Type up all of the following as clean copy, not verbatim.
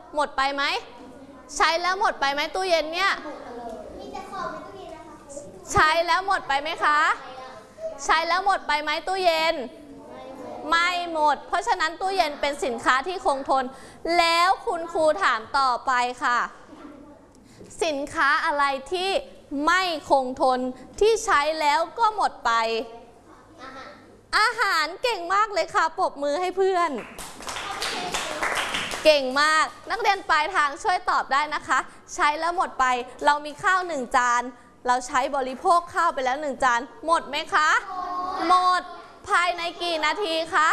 หมดไปไหมใช้แล้วหมดไปไหมตู้เย็นเนี่ยใช้แล้วหมดไปไหมคะใช้แล้วหมดไปไหมตู้เย็นไม่หมดเพราะฉะนั้นตู้เย็นเป็นสินค้าที่คงทนแล้วคุณครูถามต่อไปค่ะสินค้าอะไรที่ไม่คงทนที่ใช้แล้วก็หมดไปอาหารเก่งมากเลยค่ะปรบมือให้เพื่อนเก่งมากนักเรียนปลายทางช่วยตอบได้นะคะใช้แล้วหมดไปเรามีข้าว1 จานเราใช้บริโภคข้าวไปแล้ว1 จานหมดไหมคะหมดภายในกี่นาทีคะ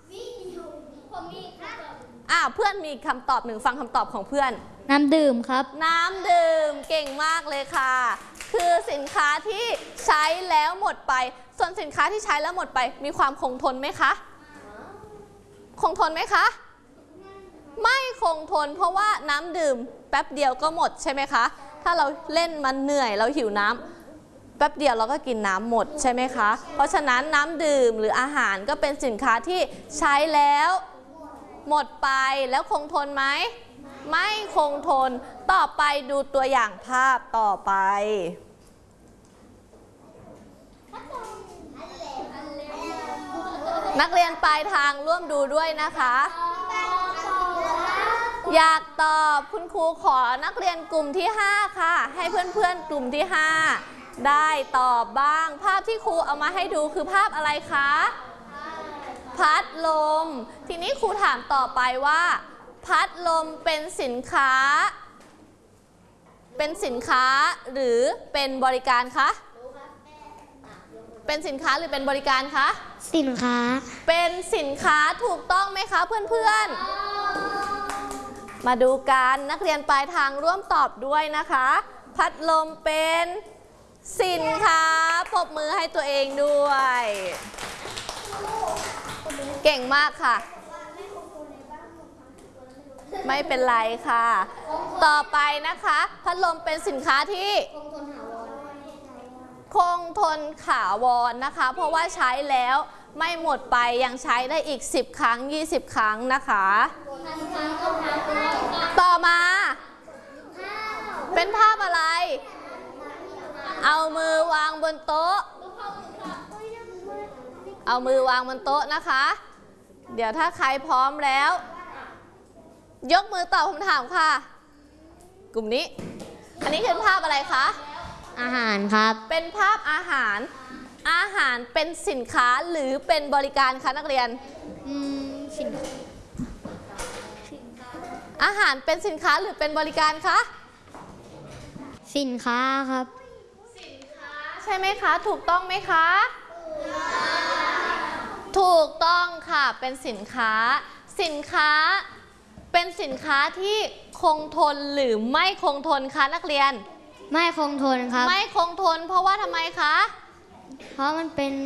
เพื่อนมีคำตอบหนึ่งฟังคำตอบของเพื่อนน้ำดื่มครับน้ำดื่มเก่งมากเลยค่ะคือสินค้าที่ใช้แล้วหมดไปส่วนสินค้าที่ใช้แล้วหมดไปมีความคงทนไหมคะคงทนไหมคะไม่คงทนเพราะว่าน้ำดื่มแป๊บเดียวก็หมดใช่ไหมคะถ้าเราเล่นมันเหนื่อยเราหิวน้ำแป๊บเดียวเราก็กินน้ำหมดใช่ไหมคะเพราะฉะนั้นน้ำดื่มหรืออาหารก็เป็นสินค้าที่ใช้แล้วหมดไปแล้วคงทนไหมไม่คงทนต่อไปดูตัวอย่างภาพต่อไปนักเรียนปลายทางร่วมดูด้วยนะคะอยากตอบคุณครูขอนักเรียนกลุ่มที่5ค่ะให้เพื่อนๆกลุ่มที่5ได้ตอบบ้างภาพที่ครูเอามาให้ดูคือภาพอะไรคะพัดลมทีนี้ครูถามต่อไปว่าพัดลมเป็นสินค้าหรือเป็นบริการคะเป็นสินค้าหรือเป็นบริการคะสินค้าเป็นสินค้าถูกต้องไหมคะเพื่อนๆมาดูกันนักเรียนปลายทางร่วมตอบด้วยนะคะพัดลมเป็นสินค้าปรบมือให้ตัวเองด้วยเก่งมากค่ะไม่เป็นไรค่ะต่อไปนะคะพัดลมเป็นสินค้าที่คงทนถาวรนะคะเพราะว่าใช้แล้วไม่หมดไปยังใช้ได้อีก10 ครั้ง20 ครั้งนะคะต่อมาเป็นภาพอะไรเอามือวางบนโต๊ะเอามือวางบนโต๊ะนะคะเดี๋ยวถ้าใครพร้อมแล้วยกมือตอบคำถามค่ะกลุ่มนี้อันนี้คือภาพอะไรคะอาหารครับเป็นภาพอาหารเป็นสินค้าหรือเป็นบริการคะนักเรียนอาหารเป็นสินค้าหรือเป็นบริการคะสินค้าครับสินค้าใช่ไหมคะถูกต้องไหมคะถูกต้องค่ะเป็นสินค้าเป็นสินค้าที่คงทนหรือไม่คงทนคะนักเรียนไม่คงทนครับไม่คงทนเพราะว่าทำไมคะเพราะมันเป็น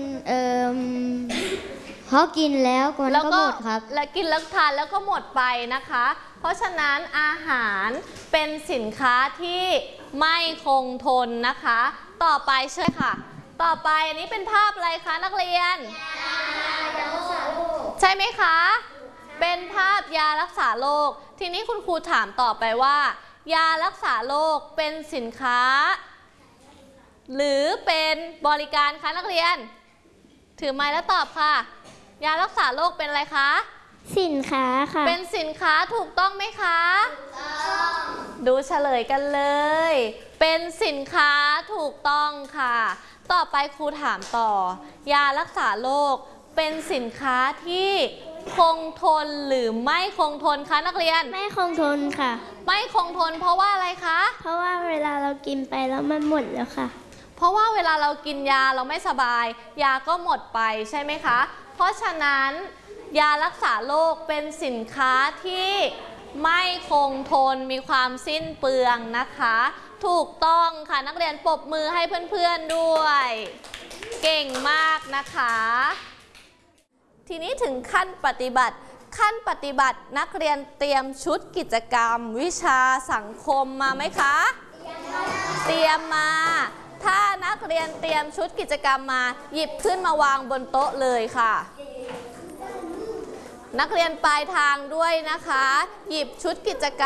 เพราะกินแล้วมันก็หมดครับและกินแล้วทานแล้วก็หมดไปนะคะเพราะฉะนั้นอาหารเป็นสินค้าที่ไม่คงทนนะคะต่อไปใช่ค่ะต่อไปอันนี้เป็นภาพอะไรคะนักเรียนยารักษาโรคใช่ไหมคะเป็นภาพยารักษาโรคทีนี้คุณครูถามต่อไปว่ายารักษาโรคเป็นสินค้าหรือเป็นบริการคะนักเรียนถือไม้แล้วตอบค่ะยารักษาโรคเป็นอะไรคะสินค้าค่ะเป็นสินค้าถูกต้องไหมคะดูเฉลยกันเลยเป็นสินค้าถูกต้องค่ะต่อไปครูถามต่อยารักษาโรคเป็นสินค้าที่คงทนหรือไม่คงทนคะนักเรียนไม่คงทนค่ะไม่คงทนเพราะว่าอะไรคะเพราะว่าเวลาเรากินไปแล้วมันหมดแล้วค่ะเพราะว่าเวลาเรากินยาเราไม่สบายยาก็หมดไปใช่ไหมคะเพราะฉะนั้นยารักษาโรคเป็นสินค้าที่ไม่คงทนมีความสิ้นเปลืองนะคะถูกต้องค่ะนักเรียนปรบมือให้เพื่อนๆด้วยเก่งมากนะคะทีนี้ถึงขั้นปฏิบัตินักเรียนเตรียมชุดกิจกรรมวิชาสังคมมาไหมคะเตรียมมาถ้านักเรียนเตรียมชุดกิจกรรมมาหยิบขึ้นมาวางบนโต๊ะเลยค่ะนักเรียนปลายทางด้วยนะคะหยิบชุดกิจกรรม